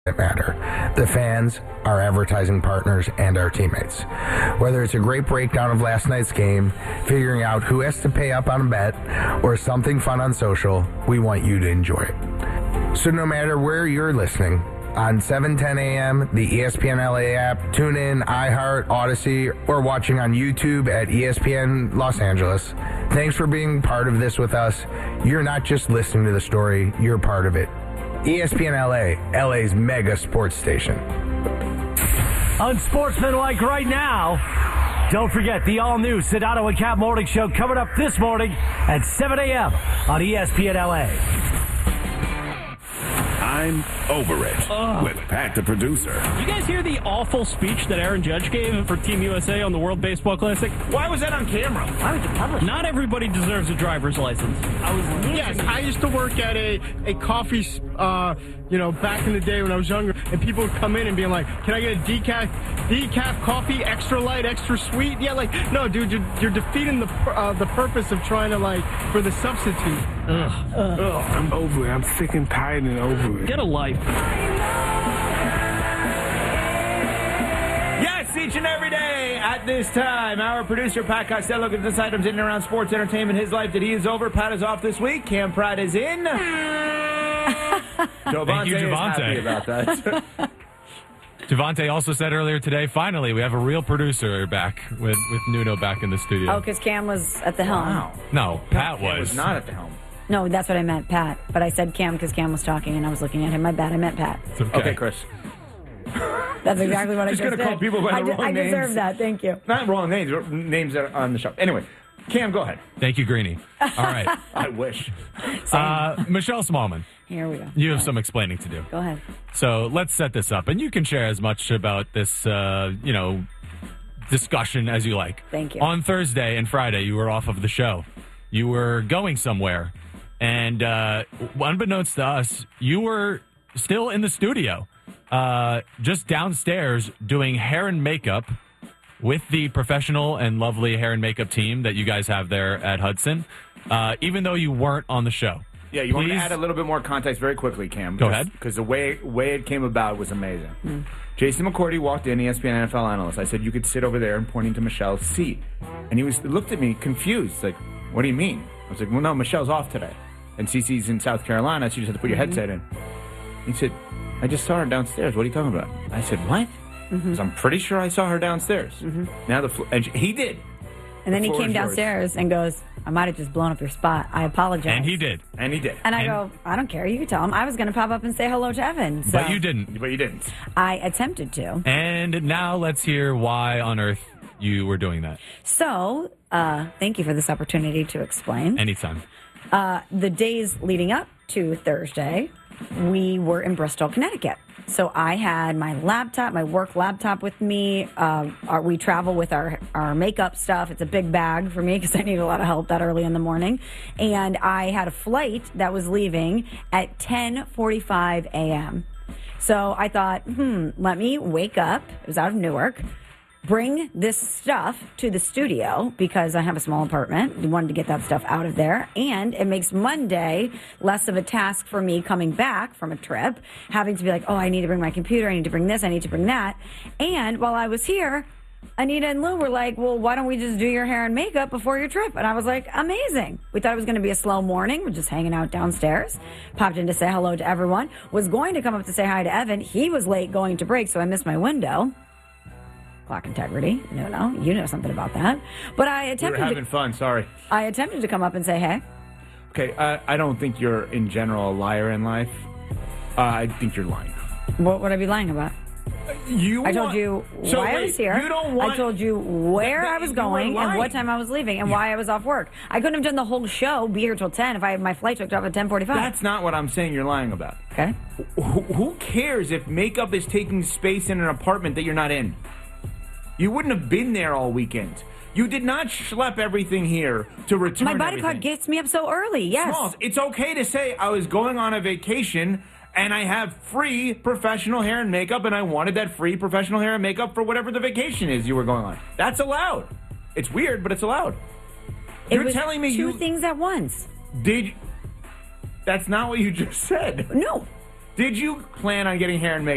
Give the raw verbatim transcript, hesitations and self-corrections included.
that matter. The fans, our advertising partners, and our teammates. Whether it's a great breakdown of last night's game, figuring out who has to pay up on a bet, or something fun on social, we want you to enjoy it. So no matter where you're listening, on seven ten a.m., the E S P N L A app, tune in, iHeart, Odyssey, or watching on YouTube at E S P N Los Angeles. Thanks for being part of this with us. You're not just listening to the story, you're part of it. E S P N L A, L A's mega sports station. Unsportsmanlike right now. Don't forget the all-new Sedano and Cap Morning Show coming up this morning at seven a.m. on E S P N L A. I'm over it Ugh. with Pat, the producer. You guys hear the awful speech that Aaron Judge gave for Team U S A on the World Baseball Classic? Why was that on camera? Why was it published? Not everybody deserves a driver's license. I was losing Yes, I used to work at a, a coffee, uh, you know, back in the day when I was younger, and people would come in and be like, can I get a decaf decaf coffee, extra light, extra sweet? Yeah, like, no, dude, you're, you're defeating the uh, the purpose of trying to, like, for the substitute. Ugh. Ugh. I'm over it. I'm sick and tired and over it. Get a life. Yes, each and every day at this time, our producer, Pat Costello, gets us items in and around sports, entertainment, his life that he is over. Pat is off this week. Cam Pratt is in. Thank you, Javante is Javante. happy about that. Javante also said earlier today, finally, we have a real producer back with, with Nuno back in the studio. Oh, because Cam was at the helm. Wow. No, Pat Cam was. was not at the helm. No, that's what I meant, Pat. But I said Cam because Cam was talking and I was looking at him. My bad, I meant Pat. It's okay. Okay, Chris. That's exactly what I Just just gonna did. call people by the I, de- wrong I deserve names. that. Thank you. Not wrong names, but names that are on the show. Anyway, Cam, go ahead. Thank you, Greenie. All right. I wish. Uh, Michelle Smallman, Here we go. you have some explaining to do. Go ahead. So let's set this up, and you can share as much about this, uh, you know, discussion as you like. Thank you. On Thursday and Friday, you were off of the show. You were going somewhere, and uh, unbeknownst to us, you were still in the studio, uh, just downstairs doing hair and makeup with the professional and lovely hair and makeup team that you guys have there at Hudson, uh, even though you weren't on the show. Yeah, you want me to Please- add a little bit more context very quickly, Cam? Go because, ahead. Because the way way it came about was amazing. Mm. Jason McCourty walked in, E S P N N F L analyst. I said, you could sit over there, and pointing to Michelle's seat. And he was looked at me confused, like, what do you mean? I was like, well, no, Michelle's off today. And Cece's in South Carolina, so you just have to put your Mm-hmm. headset in. He said, I just saw her downstairs. What are you talking about? I said, what? Mm-hmm. Because I'm pretty sure I saw her downstairs. Mm-hmm. Now the flo- and she- he did. And then The he floor came is yours. downstairs and goes, I might have just blown up your spot. I apologize. And he did. And he did. And I And- go, I don't care. You can tell him. I was going to pop up and say hello to Evan. So But you didn't. But you didn't. I attempted to. And now let's hear why on earth you were doing that. So uh, thank you for this opportunity to explain. Anytime. Uh, the days leading up to Thursday, we were in Bristol, Connecticut. So I had my laptop, my work laptop with me. Uh, our, we travel with our, our makeup stuff. It's a big bag for me because I need a lot of help that early in the morning. And I had a flight that was leaving at ten forty-five a.m. So I thought, hmm, let me wake up. It was out of Newark. Bring this stuff to the studio because I have a small apartment. We wanted to get that stuff out of there. And it makes Monday less of a task for me coming back from a trip, having to be like, oh, I need to bring my computer. I need to bring this. I need to bring that. And while I was here, Anita and Lou were like, well, why don't we just do your hair and makeup before your trip? And I was like, amazing. We thought it was going to be a slow morning. We're just hanging out downstairs. Popped in to say hello to everyone. Was going to come up to say hi to Evan. He was late going to break, so I missed my window. Clock integrity. No, no. You know something about that. But I We were attempted having to, fun, sorry. I attempted to come up and say, hey. Okay, uh, I don't think you're, in general, a liar in life. Uh, I think you're lying. What would I be lying about? You I told want- you So why I wait, was here. You don't want... I told you where That- that- I was you were going and what lying. time I was leaving and why I was off work. I couldn't have done the whole show, be here till ten if I had my flight took off at ten forty-five. That's not what I'm saying you're lying about. Okay. Who, who cares if makeup is taking space in an apartment that you're not in? You wouldn't have been there all weekend. You did not schlep everything here to return My body everything. part gets me up so early, yes. Smalls, it's okay to say I was going on a vacation and I have free professional hair and makeup and I wanted that free professional hair and makeup for whatever the vacation is you were going on. That's allowed. It's weird, but it's allowed. It You're was telling me two you things at once. did. That's not what you just said. No. Did you plan on getting hair and makeup?